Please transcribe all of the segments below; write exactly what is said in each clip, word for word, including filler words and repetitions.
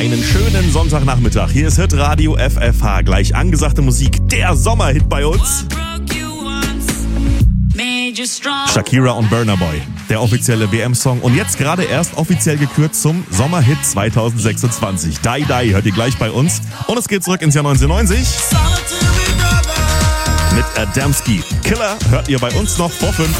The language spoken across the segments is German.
Einen schönen Sonntagnachmittag. Hier ist Hitradio F F H. Gleich angesagte Musik, der Sommerhit bei uns. Shakira und Burna Boy, der offizielle W M-Song. Und jetzt gerade erst offiziell gekürt zum Sommerhit zwanzig sechsundzwanzig. Die Die hört ihr gleich bei uns. Und es geht zurück ins Jahr neunzehnhundertneunzig. Mit Adamski. Killer hört ihr bei uns noch vor fünf.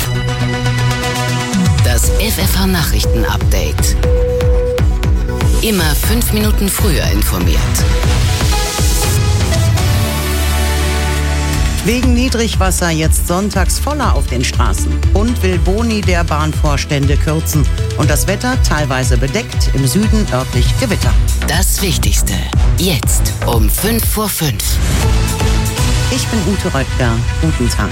Das F F H-Nachrichten-Update. Immer fünf Minuten früher informiert. Wegen Niedrigwasser jetzt sonntags voller auf den Straßen. Bund will Boni der Bahnvorstände kürzen. Und das Wetter teilweise bedeckt, im Süden örtlich Gewitter. Das Wichtigste jetzt um fünf vor fünf. Ich bin Ute Röttger. Guten Tag.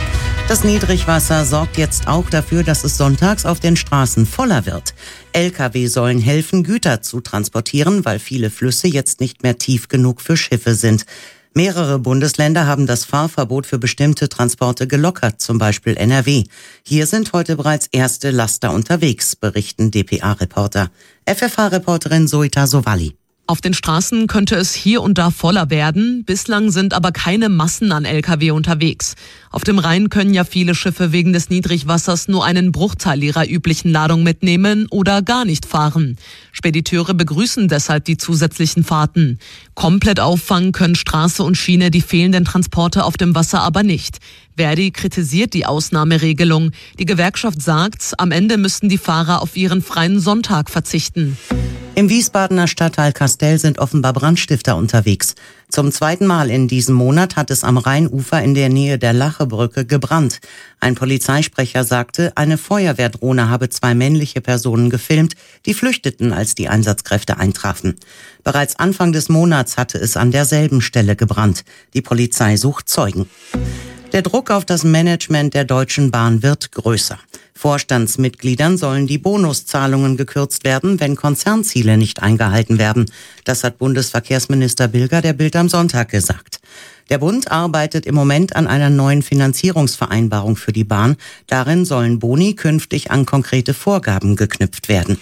Das Niedrigwasser sorgt jetzt auch dafür, dass es sonntags auf den Straßen voller wird. L K W sollen helfen, Güter zu transportieren, weil viele Flüsse jetzt nicht mehr tief genug für Schiffe sind. Mehrere Bundesländer haben das Fahrverbot für bestimmte Transporte gelockert, zum Beispiel N R W. Hier sind heute bereits erste Laster unterwegs, berichten D P A-Reporter. F F H-Reporterin Zoita Sowali. Auf den Straßen könnte es hier und da voller werden. Bislang sind aber keine Massen an L K W unterwegs. Auf dem Rhein können ja viele Schiffe wegen des Niedrigwassers nur einen Bruchteil ihrer üblichen Ladung mitnehmen oder gar nicht fahren. Spediteure begrüßen deshalb die zusätzlichen Fahrten. Komplett auffangen können Straße und Schiene die fehlenden Transporte auf dem Wasser aber nicht. Verdi kritisiert die Ausnahmeregelung. Die Gewerkschaft sagt, am Ende müssten die Fahrer auf ihren freien Sonntag verzichten. Im Wiesbadener Stadtteil Kastel sind offenbar Brandstifter unterwegs. Zum zweiten Mal in diesem Monat hat es am Rheinufer in der Nähe der Lachebrücke gebrannt. Ein Polizeisprecher sagte, eine Feuerwehrdrohne habe zwei männliche Personen gefilmt, die flüchteten, als die Einsatzkräfte eintrafen. Bereits Anfang des Monats hatte es an derselben Stelle gebrannt. Die Polizei sucht Zeugen. Der Druck auf das Management der Deutschen Bahn wird größer. Vorstandsmitgliedern sollen die Bonuszahlungen gekürzt werden, wenn Konzernziele nicht eingehalten werden. Das hat Bundesverkehrsminister Bilger der Bild am Sonntag gesagt. Der Bund arbeitet im Moment an einer neuen Finanzierungsvereinbarung für die Bahn. Darin sollen Boni künftig an konkrete Vorgaben geknüpft werden.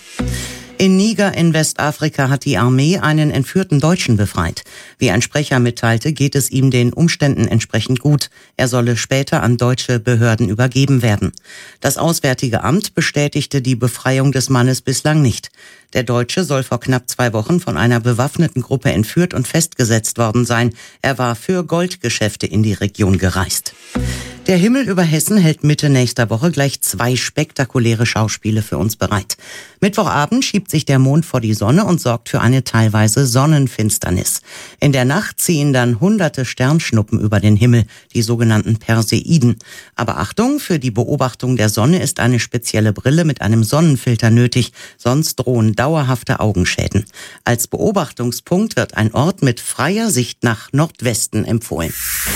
In Niger in Westafrika hat die Armee einen entführten Deutschen befreit. Wie ein Sprecher mitteilte, geht es ihm den Umständen entsprechend gut. Er solle später an deutsche Behörden übergeben werden. Das Auswärtige Amt bestätigte die Befreiung des Mannes bislang nicht. Der Deutsche soll vor knapp zwei Wochen von einer bewaffneten Gruppe entführt und festgesetzt worden sein. Er war für Goldgeschäfte in die Region gereist. Der Himmel über Hessen hält Mitte nächster Woche gleich zwei spektakuläre Schauspiele für uns bereit. Mittwochabend schiebt sich der Mond vor die Sonne und sorgt für eine teilweise Sonnenfinsternis. In der Nacht ziehen dann hunderte Sternschnuppen über den Himmel, die sogenannten Perseiden. Aber Achtung, für die Beobachtung der Sonne ist eine spezielle Brille mit einem Sonnenfilter nötig, sonst drohen dauerhafte Augenschäden. Als Beobachtungspunkt wird ein Ort mit freier Sicht nach Nordwesten empfohlen.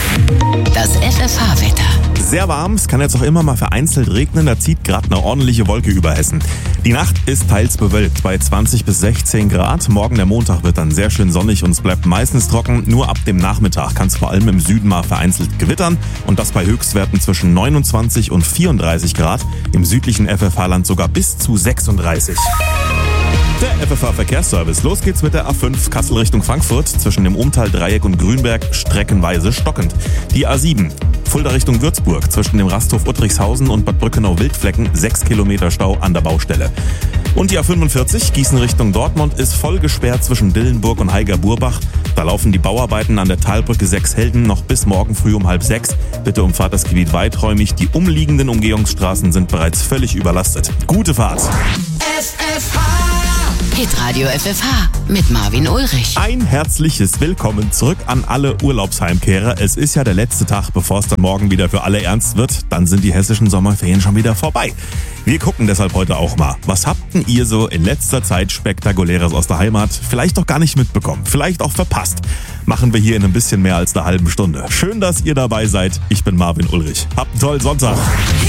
Das F F H-Wetter. Sehr warm, es kann jetzt auch immer mal vereinzelt regnen, da zieht gerade eine ordentliche Wolke über Hessen. Die Nacht ist teils bewölkt bei zwanzig bis sechzehn Grad. Morgen der Montag wird dann sehr schön sonnig und es bleibt meistens trocken. Nur ab dem Nachmittag kann es vor allem im Süden mal vereinzelt gewittern und das bei Höchstwerten zwischen neunundzwanzig und vierunddreißig Grad. Im südlichen F F H-Land sogar bis zu sechsunddreißig. Der F F H-Verkehrsservice. Los geht's mit der A fünf Kassel Richtung Frankfurt. Zwischen dem Umtal-Dreieck und Grünberg streckenweise stockend. Die A sieben Fulda Richtung Würzburg. Zwischen dem Rasthof Uttrichshausen und Bad Brückenau-Wildflecken sechs Kilometer Stau an der Baustelle. Und die A fünfundvierzig Gießen Richtung Dortmund ist voll gesperrt zwischen Dillenburg und Heiger-Burbach. Da laufen die Bauarbeiten an der Talbrücke sechs Helden noch bis morgen früh um halb sechs. Bitte umfahrt das Gebiet weiträumig. Die umliegenden Umgehungsstraßen sind bereits völlig überlastet. Gute Fahrt! F F H Hitradio F F H mit Marvin Ulrich. Ein herzliches Willkommen zurück an alle Urlaubsheimkehrer. Es ist ja der letzte Tag, bevor es dann morgen wieder für alle ernst wird. Dann sind die hessischen Sommerferien schon wieder vorbei. Wir gucken deshalb heute auch mal. Was habt denn ihr so in letzter Zeit Spektakuläres aus der Heimat vielleicht doch gar nicht mitbekommen, vielleicht auch verpasst? Machen wir hier in ein bisschen mehr als einer halben Stunde. Schön, dass ihr dabei seid. Ich bin Marvin Ulrich. Habt einen tollen Sonntag.